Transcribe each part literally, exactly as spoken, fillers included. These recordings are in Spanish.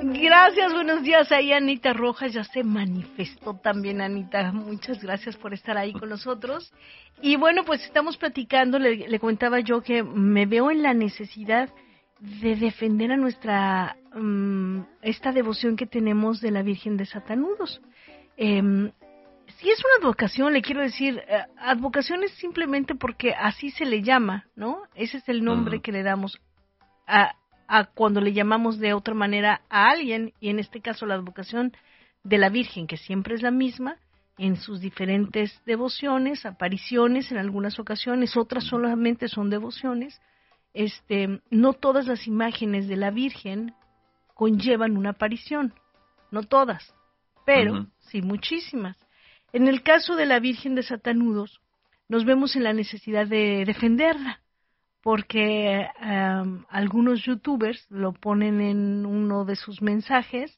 Gracias, buenos días. Ahí Anita Rojas ya se manifestó también, Anita. Muchas gracias por estar ahí con nosotros. Y bueno, pues estamos platicando, le, le comentaba yo que me veo en la necesidad de defender a nuestra, um, esta devoción que tenemos de la Virgen de Satanudos. Eh, si es una advocación, le quiero decir, eh, advocación es simplemente porque así se le llama, ¿no? Ese es el nombre uh-huh. que le damos a, a cuando le llamamos de otra manera a alguien, y en este caso la advocación de la Virgen, que siempre es la misma, en sus diferentes devociones, apariciones en algunas ocasiones, otras solamente son devociones. Este, no todas las imágenes de la Virgen conllevan una aparición, no todas, pero uh-huh. sí muchísimas. En el caso de la Virgen de Satanudos, nos vemos en la necesidad de defenderla, porque um, algunos youtubers lo ponen en uno de sus mensajes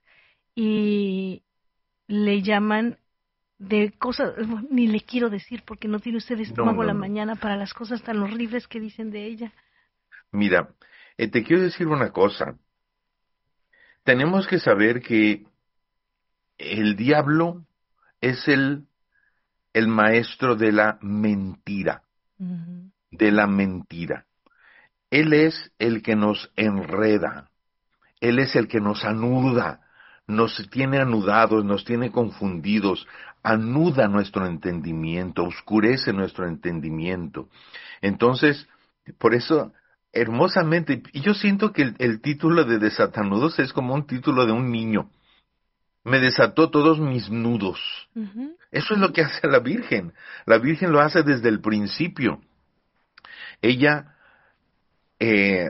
y le llaman de cosas, ni le quiero decir porque no tiene usted estómago no, no, la no. mañana para las cosas tan horribles que dicen de ella. Mira, eh, te quiero decir una cosa. Tenemos que saber que el diablo es el, el maestro de la mentira, uh-huh. de la mentira. Él es el que nos enreda, él es el que nos anuda, nos tiene anudados, nos tiene confundidos, anuda nuestro entendimiento, oscurece nuestro entendimiento. Entonces, por eso, hermosamente, y yo siento que el, el título de Desatanudos es como un título de un niño. Me desató todos mis nudos. Uh-huh. Eso es lo que hace la Virgen. La Virgen lo hace desde el principio. Ella, eh,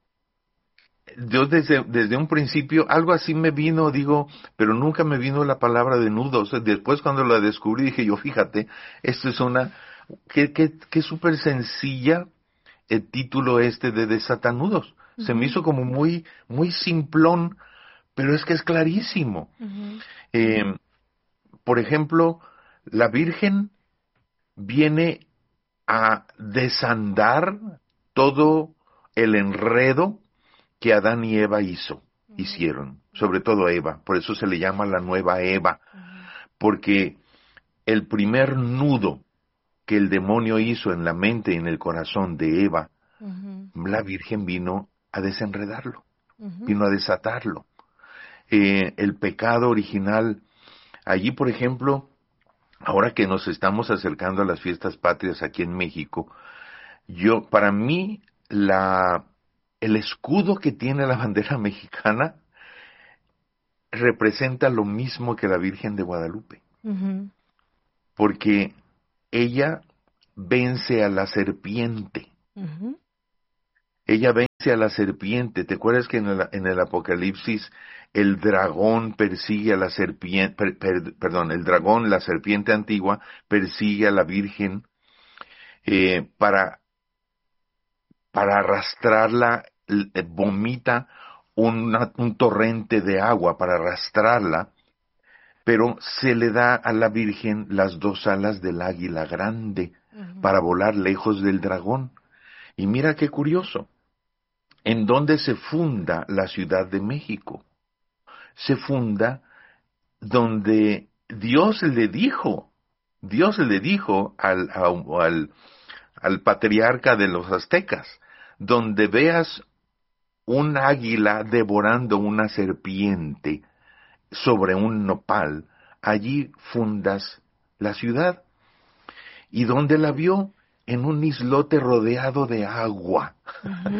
yo desde, desde un principio, algo así me vino, digo, pero nunca me vino la palabra de nudos. Después cuando la descubrí dije yo, fíjate, esto es una, qué, qué, qué súper sencilla el título este de Desatanudos. Uh-huh. Se me hizo como muy, muy simplón, pero es que es clarísimo. Uh-huh. Eh, por ejemplo, la Virgen viene a desandar todo el enredo que Adán y Eva hizo, uh-huh. hicieron, sobre todo Eva, por eso se le llama la nueva Eva, uh-huh. porque el primer nudo que el demonio hizo en la mente y en el corazón de Eva, uh-huh. la Virgen vino a desenredarlo, uh-huh. vino a desatarlo. Eh, el pecado original, allí por ejemplo, ahora que nos estamos acercando a las fiestas patrias aquí en México, yo, para mí, la, el escudo que tiene la bandera mexicana representa lo mismo que la Virgen de Guadalupe, uh-huh. porque ella vence a la serpiente, uh-huh. ella vence a la serpiente. ¿Te acuerdas que en el, en el Apocalipsis el dragón persigue a la serpiente, per, per, perdón, el dragón, la serpiente antigua, persigue a la Virgen eh, para, para arrastrarla, eh, vomita una, un torrente de agua para arrastrarla, pero se le da a la Virgen las dos alas del águila grande uh-huh. para volar lejos del dragón. Y mira qué curioso, ¿en dónde se funda la Ciudad de México? Se funda donde Dios le dijo, Dios le dijo al, al, al patriarca de los aztecas, donde veas un águila devorando una serpiente sobre un nopal, allí fundas la ciudad. ¿Y dónde la vio? En un islote rodeado de agua. Uh-huh.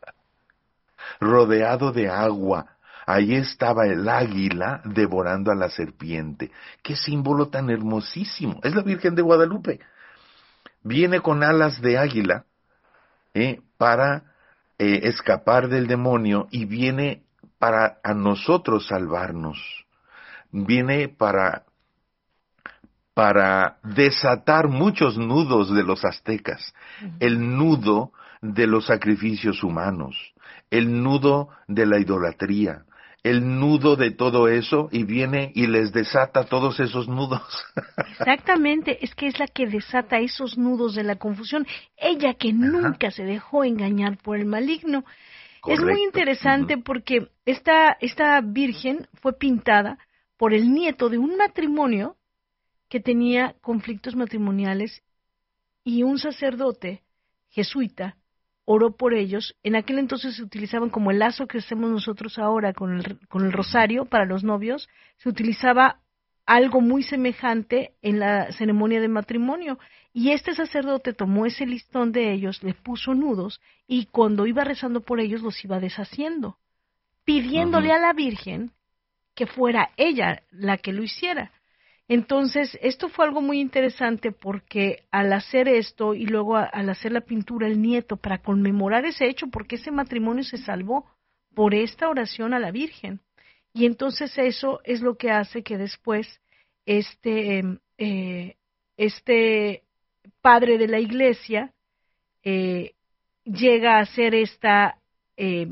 rodeado de agua. Ahí estaba el águila devorando a la serpiente. ¡Qué símbolo tan hermosísimo! Es la Virgen de Guadalupe. Viene con alas de águila eh, para eh, escapar del demonio y viene para a nosotros salvarnos. Viene para, para desatar muchos nudos de los aztecas. Uh-huh. El nudo de los sacrificios humanos, el nudo de la idolatría, el nudo de todo eso, y viene y les desata todos esos nudos. Exactamente, es que es la que desata esos nudos de la confusión, ella que Ajá. nunca se dejó engañar por el maligno. Es muy Correcto. interesante Ujú. porque esta, esta virgen fue pintada por el nieto de un matrimonio que tenía conflictos matrimoniales y un sacerdote jesuita oró por ellos. En aquel entonces se utilizaban como el lazo que hacemos nosotros ahora con el, con el Ujú. rosario para los novios, se utilizaba algo muy semejante en la ceremonia de matrimonio. Y este sacerdote tomó ese listón de ellos, le puso nudos y cuando iba rezando por ellos los iba deshaciendo, pidiéndole Ujú. a la Virgen que fuera ella la que lo hiciera. Entonces, esto fue algo muy interesante porque al hacer esto y luego a, al hacer la pintura el nieto para conmemorar ese hecho, porque ese matrimonio se salvó por esta oración a la Virgen. Y entonces eso es lo que hace que después este, eh, este padre de la iglesia eh, llega a hacer esta, eh,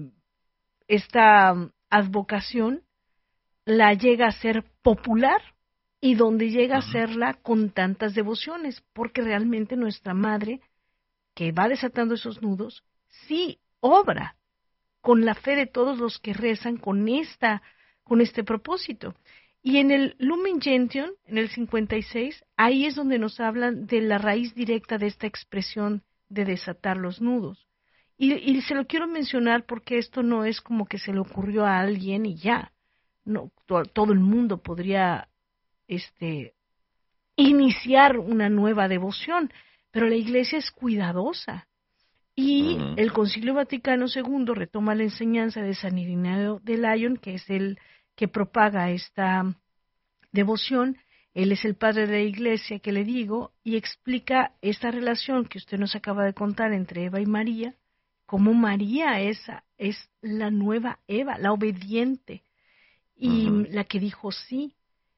esta um, advocación, la llega a ser popular y donde llega a Ujú. serla con tantas devociones, porque realmente nuestra madre, que va desatando esos nudos, sí obra con la fe de todos los que rezan con esta, con este propósito. Y en el Lumen Gentium, en el cincuenta y seis, ahí es donde nos hablan de la raíz directa de esta expresión de desatar los nudos. Y, y se lo quiero mencionar porque esto no es como que se le ocurrió a alguien y ya. No, to, todo el mundo podría este, iniciar una nueva devoción, pero la Iglesia es cuidadosa. Y Ujú. el Concilio Vaticano segundo retoma la enseñanza de San Irineo de Lyon, que es el que propaga esta devoción. Él es el padre de la Iglesia, que le digo, y explica esta relación que usted nos acaba de contar entre Eva y María, cómo María es, es la nueva Eva, la obediente, y Ujú. la que dijo sí,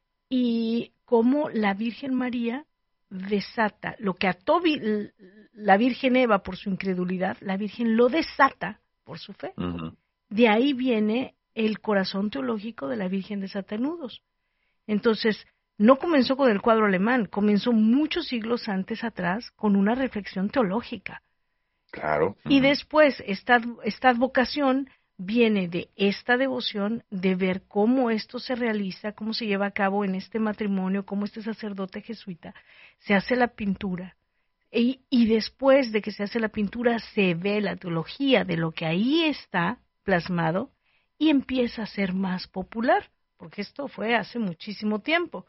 y cómo la Virgen María desata lo que ató la Virgen Eva por su incredulidad, la Virgen lo desata por su fe. Ujú. De ahí viene el corazón teológico de la Virgen de Satanudos. Entonces, no comenzó con el cuadro alemán, comenzó muchos siglos antes atrás con una reflexión teológica. Claro. Y Ujú. después, esta, esta vocación viene de esta devoción, de ver cómo esto se realiza, cómo se lleva a cabo en este matrimonio, cómo este sacerdote jesuita se hace la pintura. Y, y después de que se hace la pintura, se ve la teología de lo que ahí está plasmado y empieza a ser más popular, porque esto fue hace muchísimo tiempo.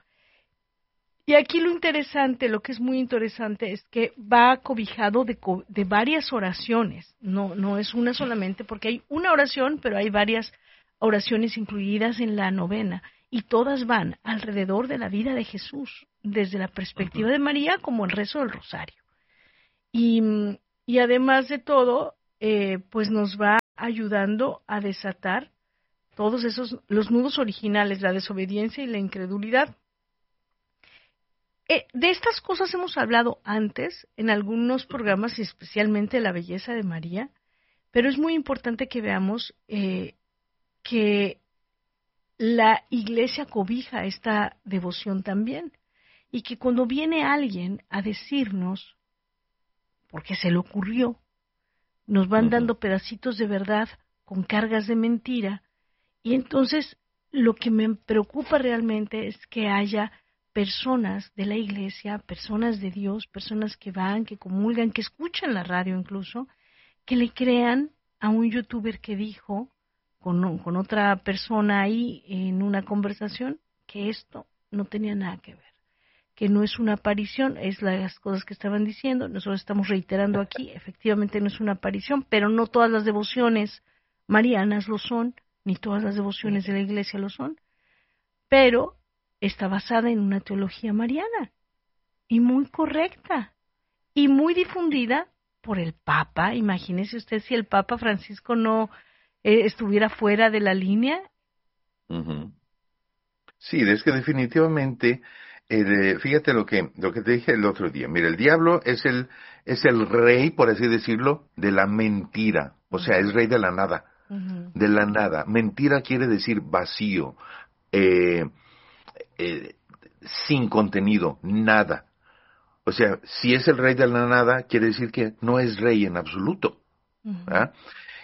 Y aquí lo interesante, lo que es muy interesante, es que va cobijado de, co de varias oraciones, no, no es una solamente, porque hay una oración, pero hay varias oraciones incluidas en la novena, y todas van alrededor de la vida de Jesús, desde la Ujú. perspectiva de María como el rezo del rosario. Y, y además de todo, eh, pues nos va ayudando a desatar todos esos, los nudos originales, la desobediencia y la incredulidad. Eh, de estas cosas hemos hablado antes en algunos programas, y especialmente la belleza de María, pero es muy importante que veamos eh, que la Iglesia cobija esta devoción también, y que cuando viene alguien a decirnos, porque se le ocurrió, nos van Ujú. dando pedacitos de verdad con cargas de mentira, y entonces lo que me preocupa realmente es que haya personas de la iglesia, personas de Dios, personas que van, que comulgan, que escuchan la radio incluso, que le crean a un youtuber que dijo con, con otra persona ahí en una conversación que esto no tenía nada que ver, que no es una aparición, es las cosas que estaban diciendo, nosotros estamos reiterando aquí, efectivamente no es una aparición, pero no todas las devociones marianas lo son, ni todas las devociones de la iglesia lo son, pero está basada en una teología mariana y muy correcta y muy difundida por el Papa. Imagínese usted si el Papa Francisco no eh, estuviera fuera de la línea. Ujú. Sí, es que definitivamente, el, eh, fíjate lo que, lo que te dije el otro día. Mira, el diablo es el, es el rey, por así decirlo, de la mentira. O sea, es Uh-huh, rey de la nada. uh-huh, De la nada. Mentira quiere decir vacío, eh, eh, sin contenido, nada. O sea, si es el rey de la nada, quiere decir que no es rey en absoluto. uh-huh. ¿Verdad?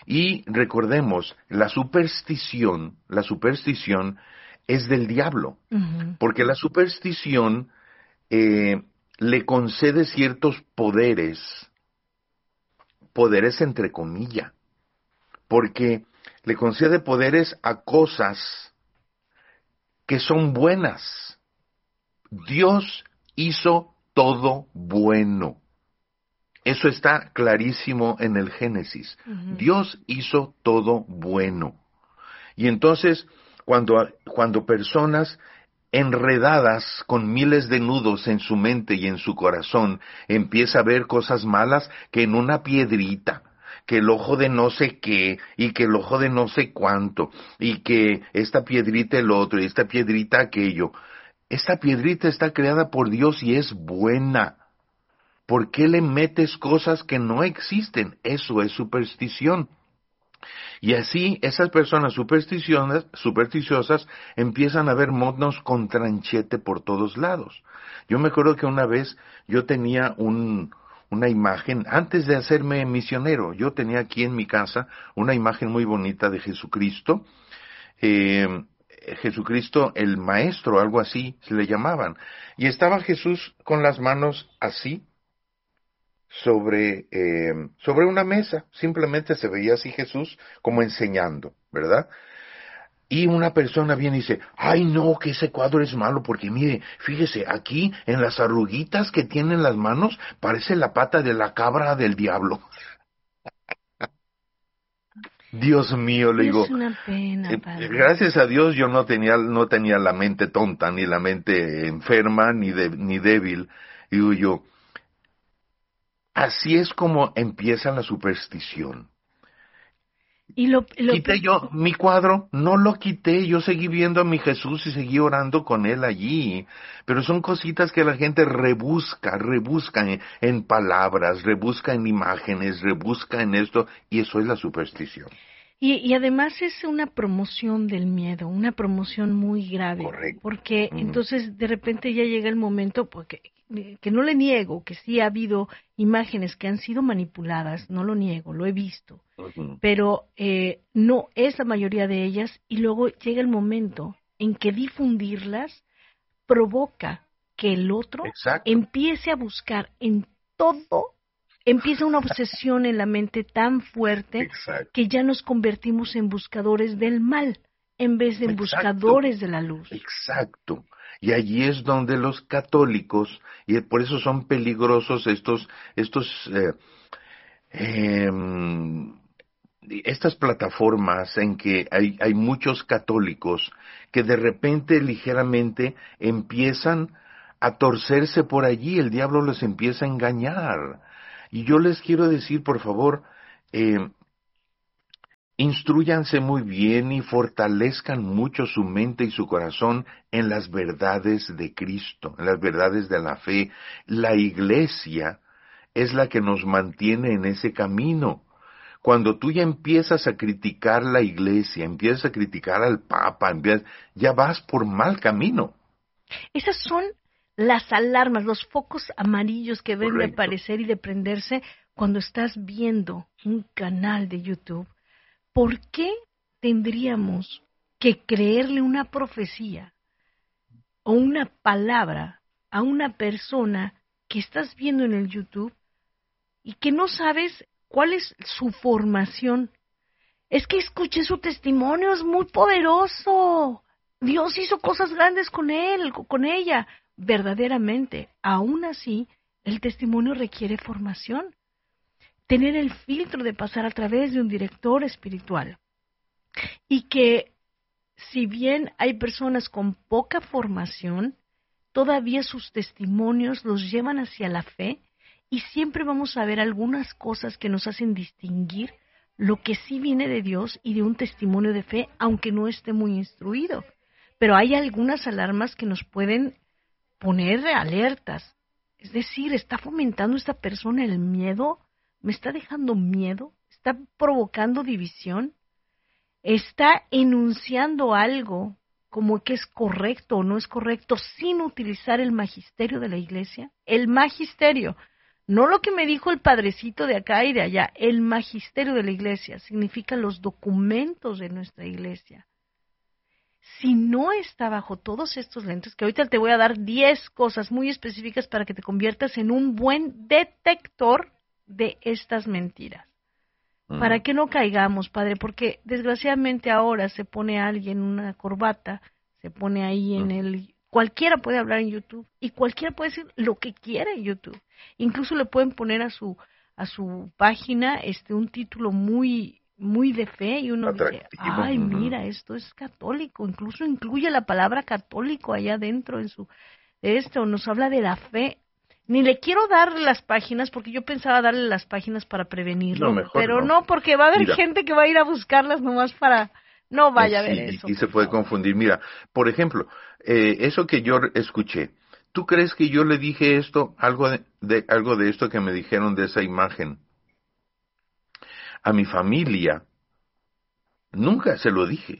Y recordemos, la superstición, la superstición es del diablo, Ujú. porque la superstición eh, le concede ciertos poderes, poderes entre comillas, porque le concede poderes a cosas que son buenas. Dios hizo todo bueno. Eso está clarísimo en el Génesis. Ujú. Dios hizo todo bueno. Y entonces, cuando, cuando personas enredadas con miles de nudos en su mente y en su corazón, empieza a ver cosas malas que en una piedrita, que el ojo de no sé qué, y que el ojo de no sé cuánto, y que esta piedrita el otro, y esta piedrita aquello. Esta piedrita está creada por Dios y es buena. ¿Por qué le metes cosas que no existen? Eso es superstición. Y así esas personas supersticiosas, supersticiosas empiezan a ver monos con tranchete por todos lados. Yo me acuerdo que una vez yo tenía un, una imagen, antes de hacerme misionero, yo tenía aquí en mi casa una imagen muy bonita de Jesucristo, eh, Jesucristo el Maestro, algo así se le llamaban. Y estaba Jesús con las manos así, sobre, eh, sobre una mesa. Simplemente se veía así Jesús como enseñando, ¿verdad? Y una persona viene y dice, ay no, que ese cuadro es malo, porque mire, fíjese, aquí en las arruguitas que tienen las manos, parece la pata de la cabra del diablo. Dios mío, le Es digo, una pena, eh, padre. gracias a Dios yo no tenía, no tenía la mente tonta, ni la mente enferma, ni, de, ni débil. Digo yo, así es como empieza la superstición. Y lo, lo Quité yo mi cuadro, no lo quité, yo seguí viendo a mi Jesús y seguí orando con él allí. Pero son cositas que la gente rebusca, rebusca en, en palabras, rebusca en imágenes, rebusca en esto, y eso es la superstición. Y, y además es una promoción del miedo, una promoción muy grave, Correcto. porque Ujú, entonces de repente ya llega el momento, porque que no le niego que sí ha habido imágenes que han sido manipuladas, no lo niego, lo he visto, ujú. pero eh, no es la mayoría de ellas, y luego llega el momento en que difundirlas provoca que el otro Exacto, empiece a buscar en todo, empieza una obsesión en la mente tan fuerte exacto, que ya nos convertimos en buscadores del mal en vez de en exacto, buscadores de la luz. exacto. Y allí es donde los católicos, y por eso son peligrosos estos, estos, eh, em, estas plataformas en que hay, hay muchos católicos que de repente ligeramente empiezan a torcerse por allí, el diablo les empieza a engañar. Y yo les quiero decir, por favor, eh, instrúyanse muy bien y fortalezcan mucho su mente y su corazón en las verdades de Cristo, en las verdades de la fe. La iglesia es la que nos mantiene en ese camino. Cuando tú ya empiezas a criticar la iglesia, empiezas a criticar al Papa, empiezas, ya vas por mal camino. Esas son las alarmas, los focos amarillos que deben de Correcto. aparecer y de prenderse cuando estás viendo un canal de YouTube. ¿Por qué tendríamos que creerle una profecía o una palabra a una persona que estás viendo en el YouTube y que no sabes cuál es su formación? Es que escuché su testimonio, es muy poderoso. Dios hizo cosas grandes con él, con ella. Verdaderamente, aún así, el testimonio requiere formación. Tener el filtro de pasar a través de un director espiritual. Y que, si bien hay personas con poca formación, todavía sus testimonios los llevan hacia la fe, y siempre vamos a ver algunas cosas que nos hacen distinguir lo que sí viene de Dios y de un testimonio de fe, aunque no esté muy instruido. Pero hay algunas alarmas que nos pueden poner alertas. Es decir, ¿está fomentando esta persona el miedo? ¿Me está dejando miedo? ¿Está provocando división? ¿Está enunciando algo como que es correcto o no es correcto sin utilizar el magisterio de la iglesia? El magisterio, No lo que me dijo el padrecito de acá y de allá, el magisterio de la iglesia, significa los documentos de nuestra iglesia. Si no está bajo todos estos lentes, que ahorita te voy a dar diez cosas muy específicas para que te conviertas en un buen detector de estas mentiras. Mm. Para que no caigamos, Padre, porque desgraciadamente ahora se pone alguien una corbata, se pone ahí en mm. el... Cualquiera puede hablar en YouTube y cualquiera puede decir lo que quiera en YouTube. Incluso le pueden poner a su a su página este un título muy muy de fe y uno atractivo. Dice, ay, mira, esto es católico. Incluso incluye la palabra católico allá adentro en su esto. Nos habla de la fe. Ni le quiero dar las páginas porque yo pensaba darle las páginas para prevenirlo. No, mejor pero no. no, porque va a haber mira. gente que va a ir a buscarlas nomás para... No vaya sí, a ver eso. Y se puede confundir. Mira, por ejemplo, eh, eso que yo escuché, ¿tú crees que yo le dije esto, algo de, de, algo de esto que me dijeron de esa imagen? A mi familia, nunca se lo dije.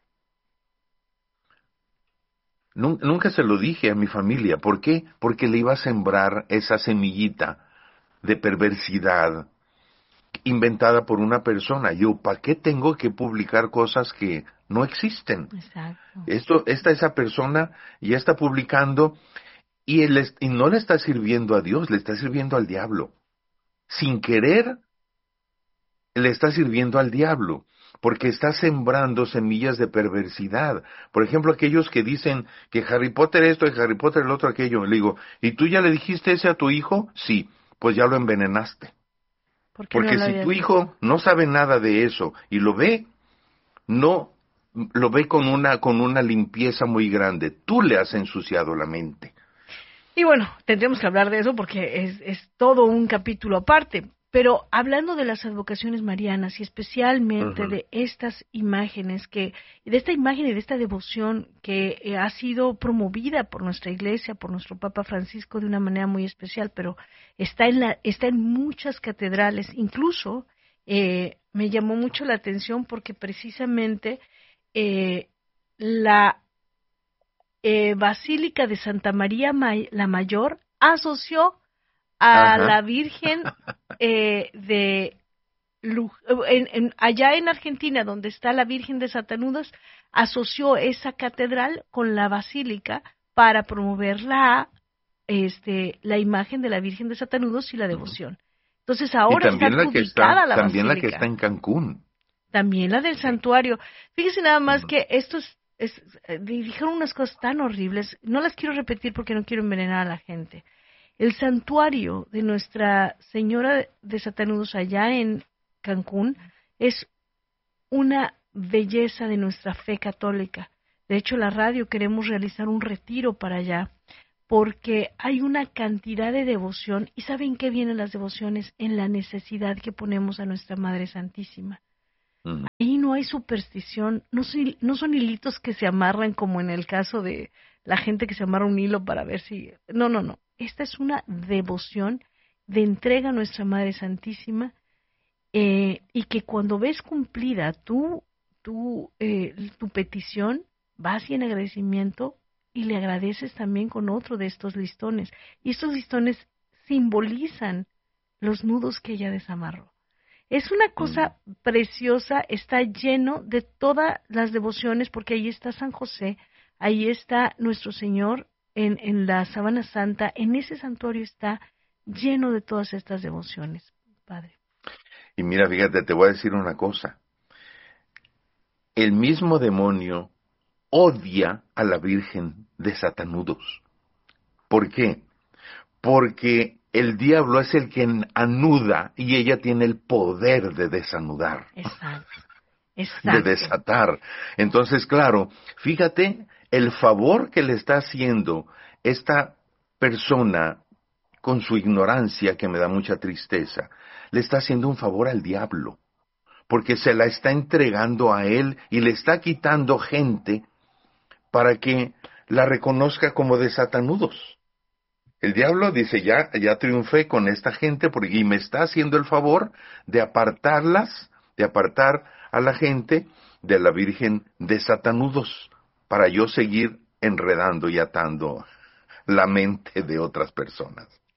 Nunca, nunca se lo dije a mi familia. ¿Por qué? Porque le iba a sembrar esa semillita de perversidad inventada por una persona. Yo, ¿para qué tengo que publicar cosas que no existen? Exacto. Esto, esta esa persona ya está publicando y, él, y no le está sirviendo a Dios, le está sirviendo al diablo. Sin querer, le está sirviendo al diablo, porque está sembrando semillas de perversidad. Por ejemplo, aquellos que dicen que Harry Potter esto y Harry Potter el otro aquello. Le digo, ¿y tú ya le dijiste ese a tu hijo? Sí, pues ya lo envenenaste. ¿Por qué Porque no si tu visto? hijo no sabe nada de eso y lo ve, no lo ve con una con una limpieza muy grande. Tú le has ensuciado la mente. Y bueno, tendremos que hablar de eso porque es, es todo un capítulo aparte. Pero hablando de las advocaciones marianas y especialmente uh-huh. de estas imágenes, que de esta imagen y de esta devoción que eh, ha sido promovida por nuestra iglesia, por nuestro Papa Francisco de una manera muy especial, pero está en, la, está en muchas catedrales. Incluso eh, me llamó mucho la atención porque precisamente eh, la eh, Basílica de Santa María May- la Mayor asoció a Ajá. la Virgen eh, de en, en, allá en Argentina, donde está la Virgen de Satanudos, asoció esa catedral con la basílica para promover la este la imagen de la Virgen de Satanudos y la devoción. Entonces ahora y también está la que está, la también basílica. la que está en Cancún. También la del santuario. Fíjese nada más uh-huh. que estos es, eh, dijeron unas cosas tan horribles. No las quiero repetir porque no quiero envenenar a la gente. El santuario de Nuestra Señora de Satanudos allá en Cancún es una belleza de nuestra fe católica. De hecho, la radio queremos realizar un retiro para allá porque hay una cantidad de devoción. ¿Y saben qué vienen las devociones? En la necesidad que ponemos a nuestra Madre Santísima. Uh-huh. Ahí no hay superstición, no son, no son hilitos que se amarran como en el caso de la gente que se amarra un hilo para ver si... No, no, no. Esta es una devoción de entrega a nuestra Madre Santísima eh, y que cuando ves cumplida tu, tu, eh, tu petición, vas y en agradecimiento y le agradeces también con otro de estos listones. Y estos listones simbolizan los nudos que ella desamarró. Es una cosa mm. preciosa, está lleno de todas las devociones porque ahí está San José, ahí está nuestro Señor, En, en la Sábana Santa, en ese santuario está lleno de todas estas devociones, Padre. Y mira, fíjate, te voy a decir una cosa. El mismo demonio odia a la Virgen de Satanudos. ¿Por qué? Porque el diablo es el que anuda y ella tiene el poder de desanudar. Exacto. Exacto. De desatar. Entonces, claro, fíjate el favor que le está haciendo esta persona con su ignorancia, que me da mucha tristeza, le está haciendo un favor al diablo, porque se la está entregando a él y le está quitando gente para que la reconozca como de Satanudos. El diablo dice, ya, ya triunfé con esta gente porque y me está haciendo el favor de apartarlas, de apartar a la gente de la Virgen de Satanudos, para yo seguir enredando y atando la mente de otras personas.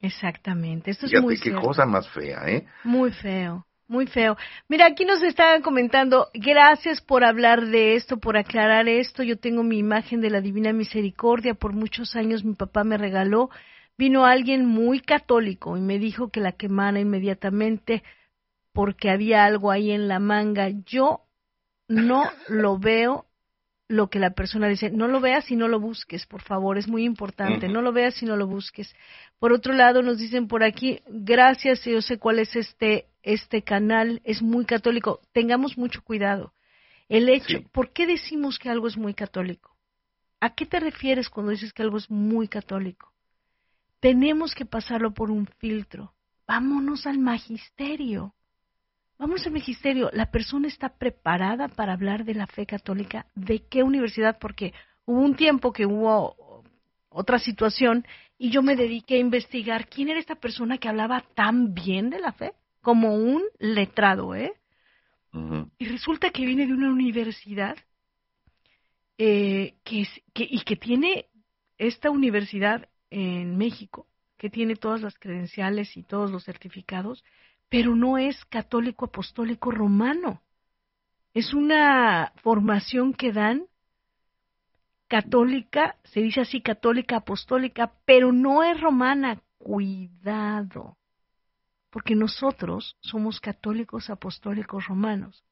Exactamente, esto es Fíjate muy qué cierto. cosa más fea, ¿eh? Muy feo, muy feo. Mira, aquí nos estaban comentando, gracias por hablar de esto, por aclarar esto. Yo tengo mi imagen de la Divina Misericordia, por muchos años mi papá me regaló. Vino alguien muy católico y me dijo que la quemara inmediatamente porque había algo ahí en la manga. Yo no lo veo lo que la persona dice, no lo veas y no lo busques, por favor, es muy importante, Ujú. no lo veas y no lo busques. Por otro lado, nos dicen por aquí, gracias, yo sé cuál es este, este canal, es muy católico, tengamos mucho cuidado. El hecho, Sí. ¿por qué decimos que algo es muy católico? ¿A qué te refieres cuando dices que algo es muy católico? Tenemos que pasarlo por un filtro. Vámonos al magisterio. Vamos al magisterio. ¿La persona está preparada para hablar de la fe católica? ¿De qué universidad? Porque hubo un tiempo que hubo otra situación y yo me dediqué a investigar quién era esta persona que hablaba tan bien de la fe, como un letrado, ¿eh? Ujú. Y resulta que viene de una universidad eh, que, es, que y que tiene esta universidad en México, que tiene todas las credenciales y todos los certificados, pero no es católico apostólico romano. Es una formación que dan católica, se dice así, católica apostólica, pero no es romana. Cuidado, porque nosotros somos católicos apostólicos romanos.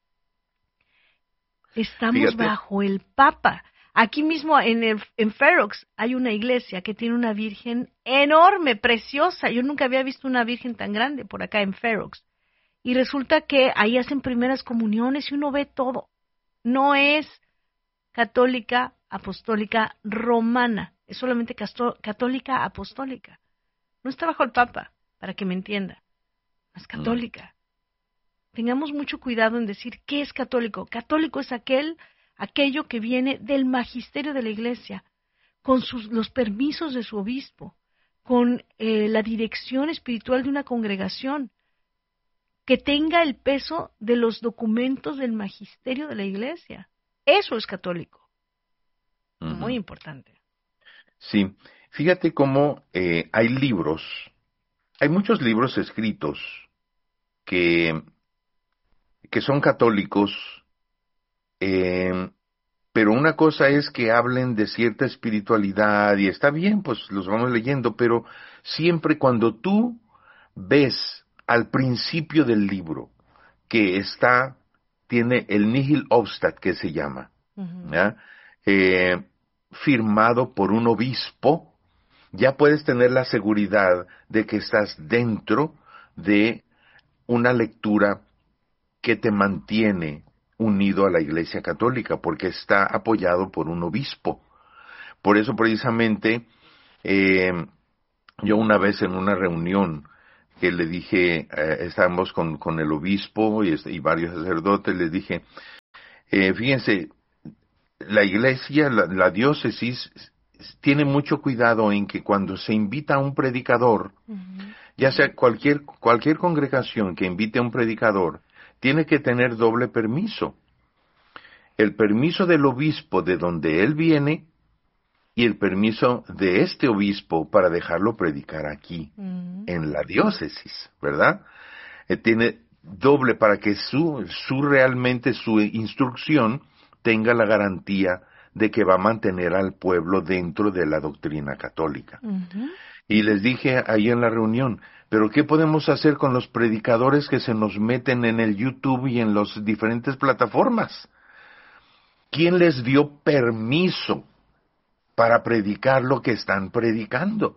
Estamos Fíjate, bajo el Papa. Aquí mismo en, el, en Fair Oaks hay una iglesia que tiene una virgen enorme, preciosa. Yo nunca había visto una virgen tan grande por acá en Fair Oaks. Y resulta que ahí hacen primeras comuniones y uno ve todo. No es católica apostólica romana, es solamente casto- católica apostólica. No está bajo el Papa, para que me entienda. No es mm, católica. Tengamos mucho cuidado en decir qué es católico. Católico es aquel, aquello que viene del magisterio de la Iglesia, con sus, los permisos de su obispo, con eh, la dirección espiritual de una congregación, que tenga el peso de los documentos del magisterio de la Iglesia. Eso es católico. Muy ujú. importante. Sí. Fíjate cómo eh, hay libros, hay muchos libros escritos que, que son católicos, eh, pero una cosa es que hablen de cierta espiritualidad y está bien, pues los vamos leyendo, pero siempre cuando tú ves al principio del libro que está, tiene el nihil obstat que se llama, Uh-huh. ¿ya? Eh, firmado por un obispo, ya puedes tener la seguridad de que estás dentro de una lectura que te mantiene unido a la Iglesia Católica, porque está apoyado por un obispo. Por eso precisamente eh, yo una vez en una reunión que le dije, eh, estábamos con, con el obispo y, y varios sacerdotes, les dije, eh, fíjense, la iglesia, la, la diócesis, tiene mucho cuidado en que cuando se invita a un predicador, Uh-huh. ya sea cualquier, cualquier congregación que invite a un predicador, tiene que tener doble permiso. El permiso del obispo de donde él viene y el permiso de este obispo para dejarlo predicar aquí, Uh-huh. en la diócesis, ¿verdad? Eh, tiene doble para que su, su realmente su instrucción tenga la garantía de que va a mantener al pueblo dentro de la doctrina católica. Uh-huh. Y les dije ahí en la reunión, pero ¿qué podemos hacer con los predicadores que se nos meten en el YouTube y en las diferentes plataformas? ¿Quién les dio permiso para predicar lo que están predicando?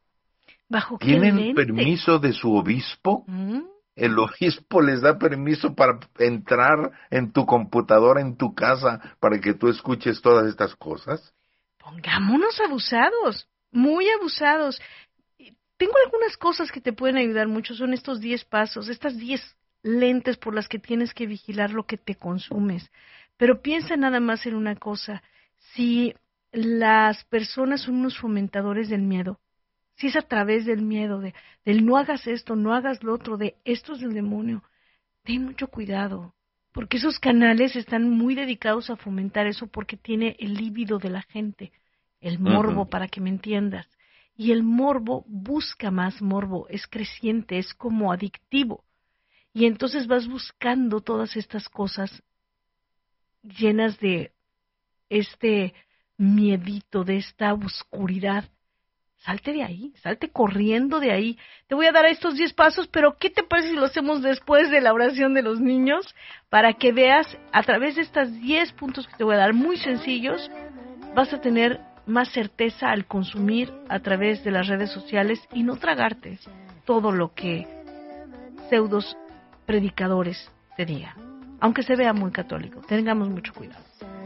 ¿Bajo qué ¿Tienen lente? permiso de su obispo? Uh-huh. El obispo les da permiso para entrar en tu computadora, en tu casa, para que tú escuches todas estas cosas. Pongámonos abusados, muy abusados. Tengo algunas cosas que te pueden ayudar mucho, son estos diez pasos, estas diez lentes por las que tienes que vigilar lo que te consumes. Pero piensa nada más en una cosa, si las personas son unos fomentadores del miedo, si es a través del miedo, de, del no hagas esto, no hagas lo otro, de esto es del demonio, ten mucho cuidado, porque esos canales están muy dedicados a fomentar eso porque tiene el líbido de la gente, el Ujú. morbo, para que me entiendas. Y el morbo busca más morbo, es creciente, es como adictivo. Y entonces vas buscando todas estas cosas llenas de este miedito, de esta oscuridad. Salte de ahí, salte corriendo de ahí. Te voy a dar estos diez pasos, pero ¿qué te parece si lo hacemos después de la oración de los niños? Para que veas, a través de estos diez puntos que te voy a dar, muy sencillos, vas a tener más certeza al consumir a través de las redes sociales y no tragarte todo lo que pseudos predicadores te digan, aunque se vea muy católico. Tengamos mucho cuidado.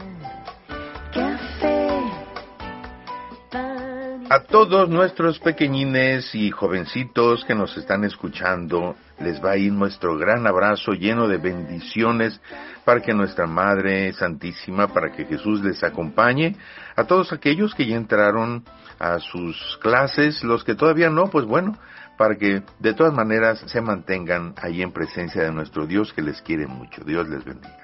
A todos nuestros pequeñines y jovencitos que nos están escuchando, les va a ir nuestro gran abrazo lleno de bendiciones para que nuestra Madre Santísima, para que Jesús les acompañe. A todos aquellos que ya entraron a sus clases, los que todavía no, pues bueno, para que de todas maneras se mantengan ahí en presencia de nuestro Dios que les quiere mucho. Dios les bendiga.